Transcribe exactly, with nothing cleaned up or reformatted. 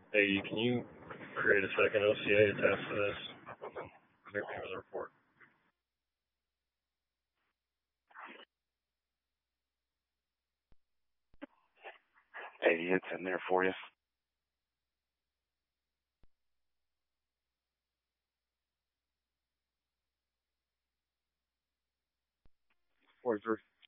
Hey, can you create a second O C A attached to this? Maybe for the report. Hey, it's in there for you. Forty-three.